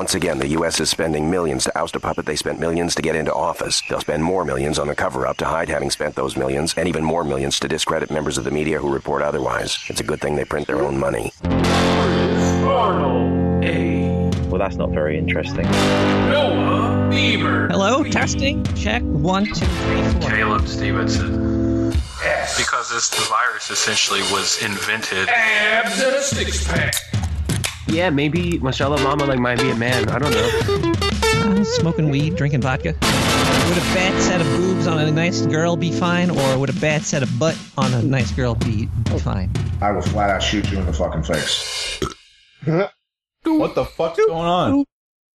Once again, the U.S. is spending millions to oust a puppet they spent millions to get into office. They'll spend more millions on the cover-up to hide having spent those millions, and even more millions to discredit members of the media who report otherwise. It's a good thing they print their own money. Well, that's not very interesting. Noah Beaver. Hello, testing. Check 1, 2, 3, 4. Caleb Stevenson. Yes. Because the virus essentially was invented. Abs and a six-pack. Yeah, maybe Michelle Obama might be a man. I don't know. Smoking weed, drinking vodka. Would a bad set of boobs on a nice girl be fine, or would a bad set of butt on a nice girl be fine? I will flat out shoot you in the fucking face. What the fuck's going on?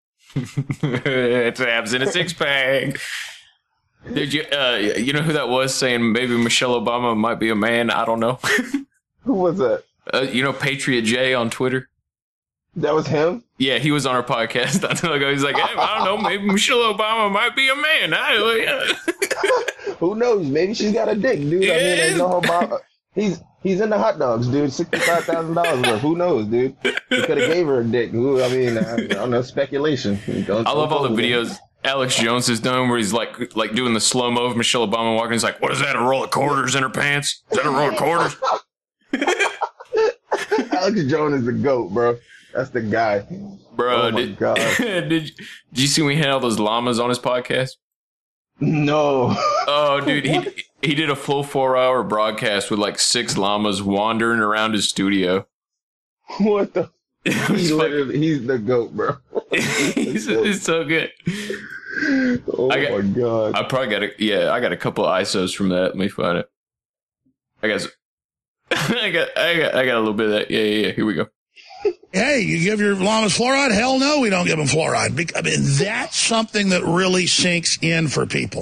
It's abs in a six-pack. Did you know who that was saying maybe Michelle Obama might be a man? I don't know. Who was that? Patriot J on Twitter. That was him? Yeah, he was on our podcast not too long ago. He's like, hey, I don't know, maybe Michelle Obama might be a man. Who knows? Maybe she's got a dick, dude. Yeah. I mean, there's no Obama. He's into hot dogs, dude. $65,000 worth. Who knows, dude? He could have gave her a dick. I don't know. Speculation. I love all the videos Alex Jones has done where he's like doing the slow-mo of Michelle Obama walking. He's like, what is that, a roll of quarters in her pants? Is that a roll of quarters? Alex Jones is the GOAT, bro. That's the guy. Bro, oh my God. Did you see when he had all those llamas on his podcast? No. Oh, dude, he did a full 4-hour broadcast with like 6 llamas wandering around his studio. What the? He's the GOAT, bro. He's so good. Oh my God. I probably got a couple of ISOs from that. Let me find it. I got a little bit of that. Yeah. Here we go. Hey, you give your llamas fluoride? Hell no, we don't give them fluoride. I mean, that's something that really sinks in for people.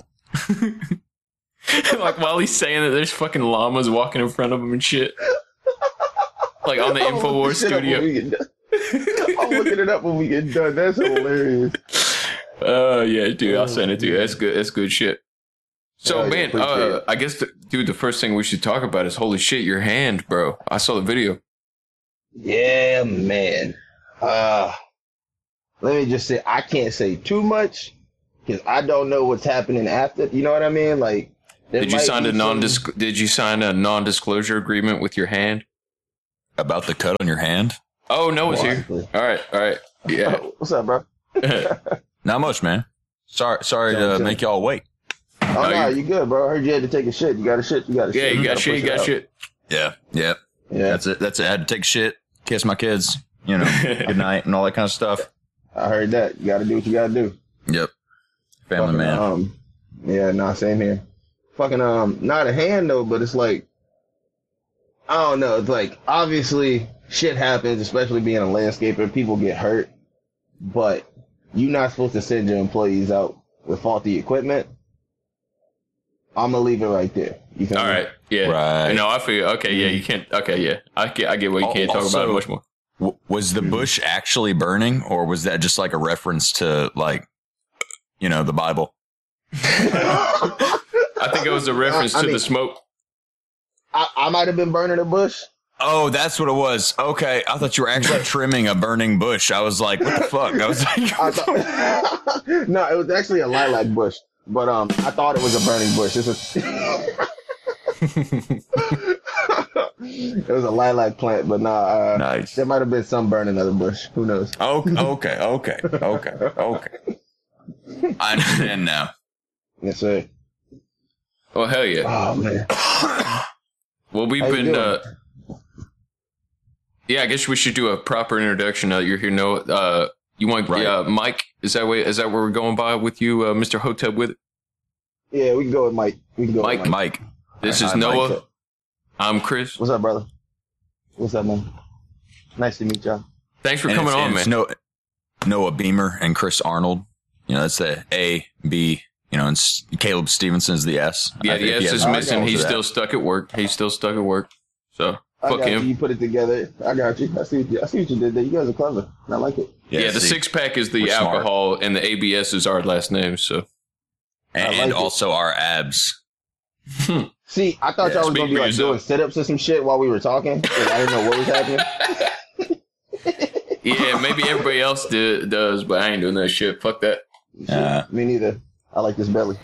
Like while he's saying that, there's fucking llamas walking in front of him and shit. Like on the InfoWars studio. I'm looking it up when we get done. That's hilarious. Oh yeah, dude, I'll send it to you. That's good. That's good shit. So man, I guess the first thing we should talk about is holy shit, your hand, bro. I saw the video. Yeah, man. Let me just say, I can't say too much because I don't know what's happening after. You know what I mean? Like, did you sign a non-disclosure agreement with your hand about the cut on your hand? Oh no, it's here. All right. Yeah. What's up, bro? Not much, man. Sorry to make y'all wait. Oh no, you good, bro? I heard you had to take a shit. You got a shit. Yeah, you got shit. Yeah. That's it. I had to take a shit, kiss my kids, good night, and all that kind of stuff. I heard that. You got to do what you got to do. Yep. Family man. Same here. Fucking not a hand though, but it's like, I don't know. It's like obviously shit happens, especially being a landscaper. People get hurt, but you're not supposed to send your employees out with faulty equipment. I'm gonna leave it right there. All right. Yeah. Right. No, I feel okay. Yeah, you can't. Okay. Yeah, I get what you can't talk about it much more. Was the bush actually burning, or was that just like a reference to the Bible? I think it was a reference to the smoke. I might have been burning a bush. Oh, that's what it was. Okay, I thought you were actually trimming a burning bush. I was like, what the fuck? I was like, no, it was actually a lilac bush. But I thought it was a burning bush. It was a lilac plant, but nice. There might have been some burning of the bush. Who knows? Okay. I understand now. Yes, sir. Oh hell yeah! Oh man. Well, we've been. Yeah, I guess we should do a proper introduction. You're here, Noah. You want Mike? Is that where we're going by with you, Mr. Hotep with it? Yeah, we can go with Mike. Mike. This is Noah. I'm Chris. What's up, brother? What's up, man? Nice to meet y'all. Thanks for coming on, man. Noah Beamer and Chris Arnold. That's the A, B, and Caleb Stevenson is the S. Yeah, the S is missing. He's still stuck at work. So fuck him. You put it together. I got you. I see what you did there. You guys are clever. I like it. Yeah, the 6-pack is the alcohol, and the ABS is our last name. So, and also our abs. See, I thought y'all was gonna be doing sit-ups or some shit while we were talking. I didn't know what was happening. Yeah, maybe everybody else does, but I ain't doing that shit. Fuck that. Me neither. I like this belly.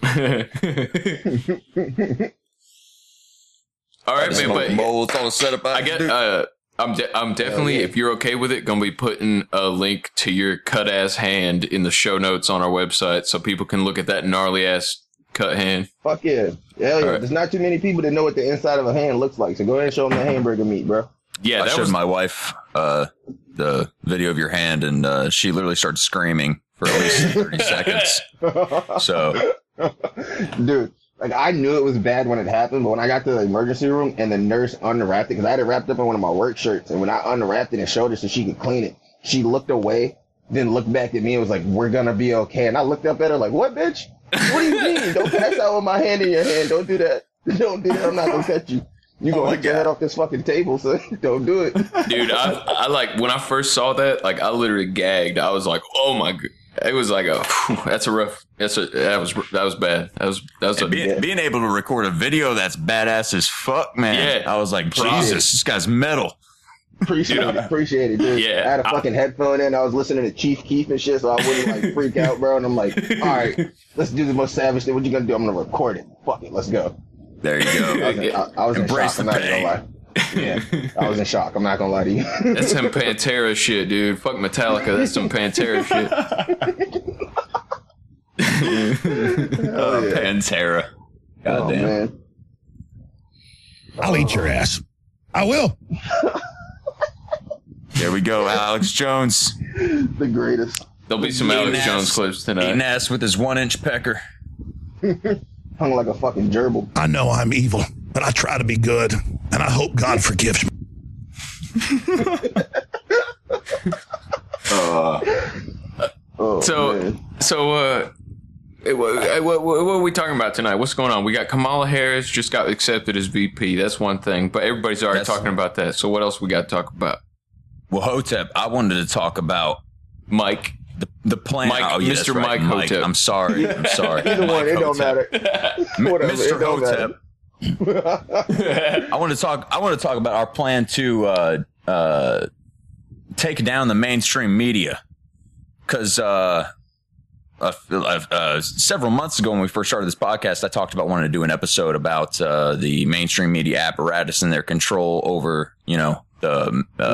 All right, man, but molds all set up. I get. I'm definitely, if you're okay with it, gonna be putting a link to your cut ass hand in the show notes on our website, so people can look at that gnarly ass cut hand. Fuck yeah, hell yeah! Right. There's not too many people that know what the inside of a hand looks like, so go ahead and show them the hamburger meat, bro. Yeah, I showed my wife the video of your hand, and she literally started screaming for at least 30 seconds. So, dude. Like, I knew it was bad when it happened, but when I got to the emergency room and the nurse unwrapped it, because I had it wrapped up in one of my work shirts, and when I unwrapped it and showed her so she could clean it, she looked away, then looked back at me and was like, "We're gonna be okay." And I looked up at her like, "What, bitch? What do you mean? Don't pass out with my hand in your hand. Don't do that. Don't do that. I'm not gonna cut you. You gonna hit your head off this fucking table, so don't do it." Dude, I like, when I first saw that, like, I literally gagged. I was like, oh my god. It was like that was bad. That was being able to record a video that's badass as fuck, man. Yeah. I was like, Jesus, this guy's metal. Appreciate it, dude. Yeah, I had a fucking headphone in. I was listening to Chief Keef and shit, so I wouldn't like freak out, bro. And I'm like, all right, let's do the most savage thing. What you gonna do? I'm gonna record it. Fuck it, let's go. There you go. I was in shock. I'm not gonna lie. Yeah, I was in shock. I'm not gonna lie to you. That's some Pantera shit, dude. Fuck Metallica. That's some Pantera shit. Pantera. Goddamn. Man. I'll eat your ass. I will. There we go, Alex Jones. The greatest. There'll be some Alex Jones clips tonight. Eating ass with his 1-inch pecker. Hung like a fucking gerbil. I know I'm evil, but I try to be good, and I hope God forgives me. What are we talking about tonight? What's going on? We got Kamala Harris just got accepted as VP. That's one thing, but everybody's already talking about that. So what else we got to talk about? Well, Hotep, I wanted to talk about Mike. The plan. Mike, oh, yeah, Mr. right. Mike Hotep. I'm sorry. Either one, it don't matter. Whatever, Mr. it don't Hotep. I want to talk about our plan to take down the mainstream media, because several months ago when we first started this podcast, I talked about wanting to do an episode about the mainstream media apparatus and their control over, the